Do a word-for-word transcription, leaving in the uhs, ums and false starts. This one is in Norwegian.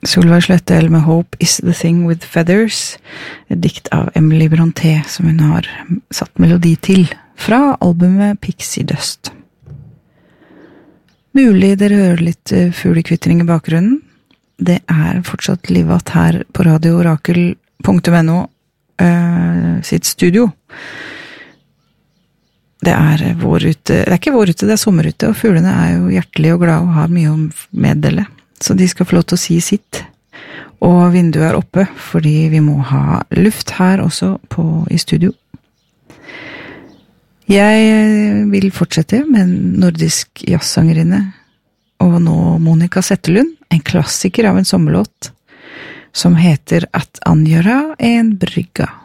Solveig Slettel med Hope is the Thing with Feathers, et dikt av Emily Brontë som hun har satt melodi til, fra albumet Pixie Dust. Mulig dere hører litt fuglekvittring i bakgrunnen. Det er fortsatt livat her på radio orakel punktum no uh, sitt studio. Det er vår ute, det er ikke vår ute, det er sommer ute, og fuglene er jo hjertelige og glade og har mye å meddele. Så de skal få lov til å si sitt. Og vinduet er oppe, fordi vi må ha luft her også på, i studio. Jeg vil fortsette med en nordisk jazzsangerinne, og nå Monica Zetterlund, en klassiker av en sommerlåt, som heter At Angjøra en brygga.